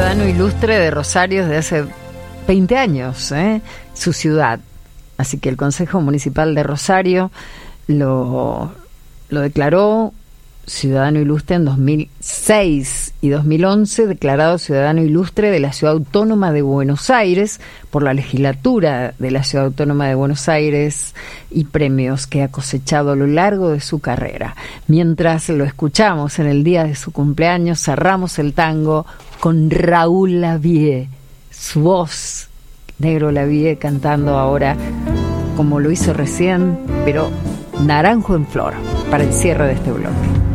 ciudadano ilustre de Rosario desde hace 20 años, su ciudad. Así que el Consejo Municipal de Rosario lo declaró ciudadano ilustre en 2006 y 2011, declarado ciudadano ilustre de la Ciudad Autónoma de Buenos Aires por la legislatura de la Ciudad Autónoma de Buenos Aires y premios que ha cosechado a lo largo de su carrera. Mientras lo escuchamos en el día de su cumpleaños, cerramos el tango con Raúl Lavie, su voz, Negro Lavie, cantando ahora como lo hizo recién, pero Naranjo en Flor, para el cierre de este bloque.